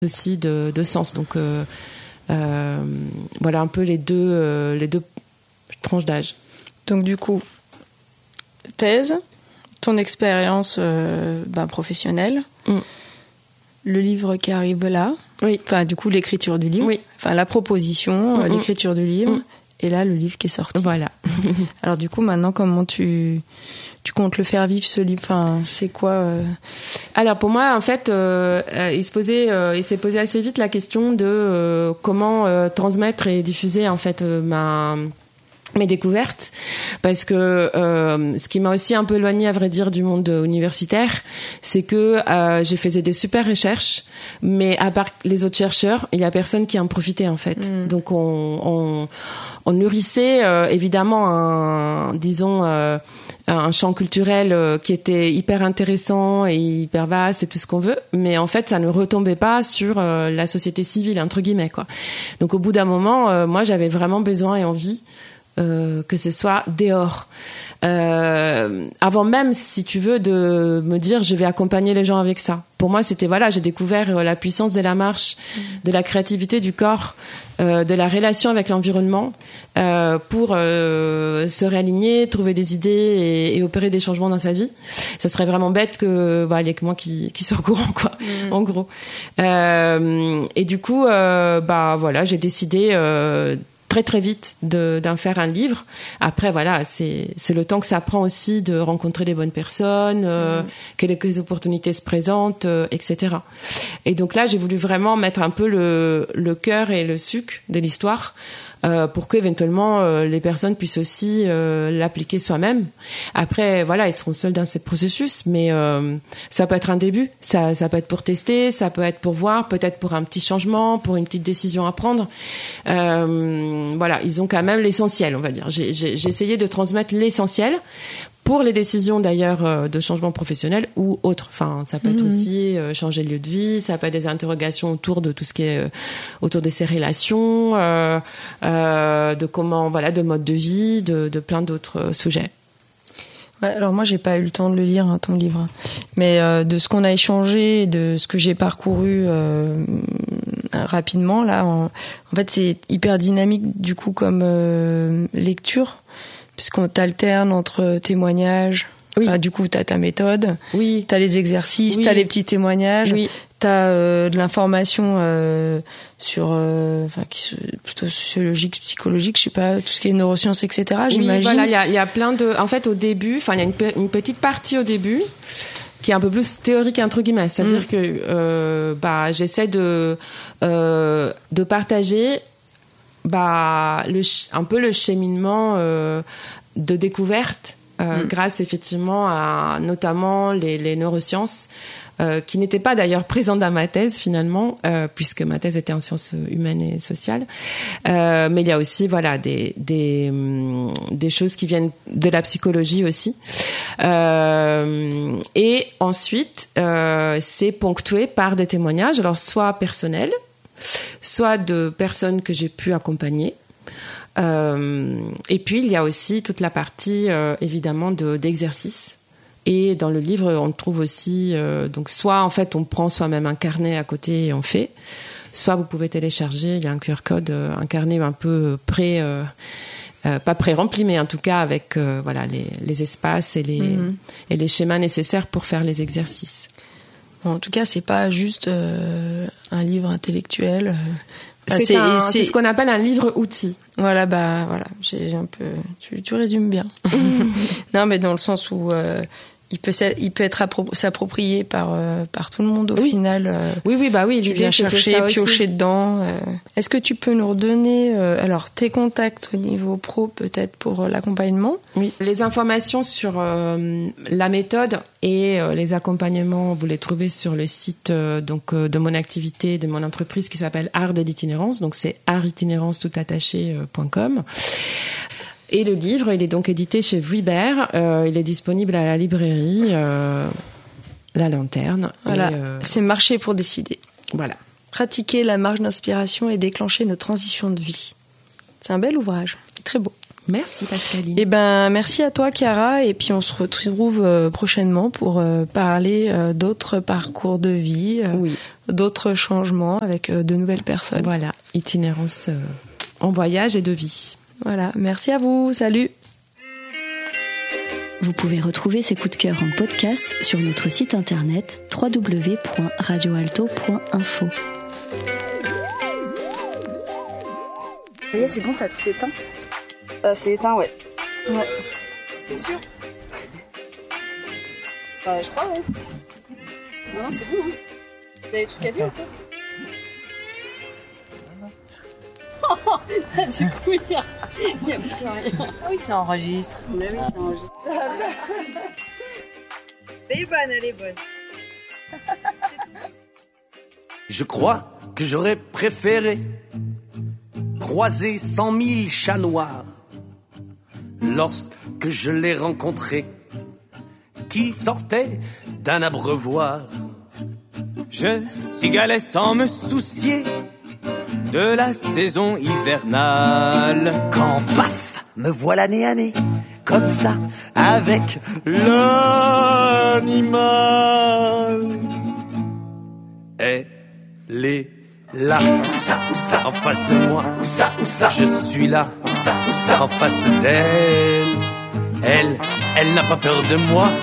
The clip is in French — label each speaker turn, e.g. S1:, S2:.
S1: aussi de sens. Donc voilà un peu les deux tranches d'âge.
S2: Donc du coup, thèse, ton expérience professionnelle, le livre qui arrive là, enfin du coup l'écriture du livre, enfin la proposition, l'écriture du livre, et là le livre qui est sorti.
S1: Voilà.
S2: Alors du coup maintenant comment tu comptes le faire vivre ce livre, enfin c'est quoi
S1: Alors pour moi en fait il s'est posé assez vite la question de comment transmettre et diffuser en fait mes découvertes, parce que ce qui m'a aussi un peu éloignée à vrai dire du monde universitaire, c'est que j'ai fait des super recherches, mais à part les autres chercheurs, il y a personne qui en profitait en fait. Donc on nourrissait évidemment un champ culturel qui était hyper intéressant et hyper vaste et tout ce qu'on veut, mais en fait ça ne retombait pas sur la société civile entre guillemets quoi. Donc au bout d'un moment, moi j'avais vraiment besoin et envie que ce soit dehors. Avant même, si tu veux, de me dire je vais accompagner les gens avec ça. Pour moi, c'était j'ai découvert la puissance de la marche, de la créativité du corps, de la relation avec l'environnement pour se réaligner, trouver des idées et opérer des changements dans sa vie. Ça serait vraiment bête que il y ait que moi qui soit au courant quoi. En gros. Et du coup, j'ai décidé très très vite d'en faire un livre. Après c'est le temps que ça prend aussi de rencontrer les bonnes personnes, que les opportunités se présentent, etc. Et donc là j'ai voulu vraiment mettre un peu le cœur et le sucre de l'histoire pour qu'éventuellement les personnes puissent aussi l'appliquer soi-même. Après ils seront seuls dans ce processus, mais ça peut être un début, ça peut être pour tester, ça peut être pour voir, peut-être pour un petit changement, pour une petite décision à prendre. Ils ont quand même l'essentiel, on va dire. J'ai essayé de transmettre l'essentiel pour les décisions d'ailleurs de changement professionnel ou autre. Enfin, ça peut être aussi changer de lieu de vie, ça peut être des interrogations autour de tout ce qui est autour de ses relations, de comment, de mode de vie, de plein d'autres sujets.
S2: Ouais, alors moi j'ai pas eu le temps de le lire ton livre, mais de ce qu'on a échangé, de ce que j'ai parcouru rapidement là, en fait c'est hyper dynamique du coup comme lecture, puisqu'on t'alterne entre témoignages. Du coup t'as ta méthode, t'as les exercices, t'as les petits témoignages, t'as de l'information sur plutôt sociologique, psychologique, je sais pas, tout ce qui est neurosciences, etc. J'imagine.
S1: Il y a plein de, en fait au début, il y a une petite partie au début qui est un peu plus théorique entre guillemets, c'est-à-dire que j'essaie de partager un peu le cheminement de découverte grâce effectivement à notamment les neurosciences qui n'étaient pas d'ailleurs présentes dans ma thèse finalement puisque ma thèse était en sciences humaines et sociales, mais il y a aussi des choses qui viennent de la psychologie aussi, et ensuite c'est ponctué par des témoignages, alors soit personnels, soit de personnes que j'ai pu accompagner. Et puis il y a aussi toute la partie évidemment d'exercice, et dans le livre on trouve aussi donc soit en fait on prend soi-même un carnet à côté et on fait, soit vous pouvez télécharger, il y a un QR code, un carnet un peu pas pré-rempli mais en tout cas avec les espaces et les schémas nécessaires pour faire les exercices.
S2: Bon, en tout cas c'est pas juste un livre intellectuel.
S1: C'est ce qu'on appelle un livre-outil.
S2: Voilà, j'ai un peu. Tu résumes bien. Non, mais dans le sens où il peut être s'approprier par tout le monde au final.
S1: Oui.
S2: Tu viens chercher, piocher dedans. Est-ce que tu peux nous redonner tes contacts au niveau pro peut-être pour l'accompagnement?
S1: Oui, les informations sur la méthode et les accompagnements, vous les trouvez sur le site de mon activité, de mon entreprise qui s'appelle Art de l'itinérance. Donc c'est artitinérance.com. Et le livre, il est donc édité chez Vuibert. Il est disponible à la librairie La Lanterne.
S2: Voilà, c'est marcher pour décider.
S1: Voilà.
S2: Pratiquer la marche d'inspiration et déclencher nos transitions de vie. C'est un bel ouvrage, il est très beau.
S1: Merci Pascaline.
S2: Et merci à toi Chiara, et puis on se retrouve prochainement pour parler d'autres parcours de vie, d'autres changements avec de nouvelles personnes.
S1: Voilà, itinérance en voyage et de vie.
S2: Voilà, merci à vous, salut.
S3: Vous pouvez retrouver ces coups de cœur en podcast sur notre site internet www.radioalto.info.
S4: Ça y est, c'est bon, t'as tout éteint ? C'est éteint, ouais. Ouais. T'es sûr ? Je crois, ouais. Non, c'est bon, hein. T'as des trucs à dire ou pas ? Du coup, il y a plus rien.
S2: Ah oui, ça enregistre.
S4: Oui, ça enregistre. Elle est bonne.
S5: Je crois que j'aurais préféré croiser 100 000 chats noirs lorsque je l'ai rencontré, qui sortait d'un abreuvoir. Je cigalais sans me soucier de la saison hivernale. Quand paf, me voilà nez à nez, comme ça, avec l'animal. Elle est là, où ça, en face de moi, où ça, je suis là, où ça, en face d'elle. Elle n'a pas peur de moi,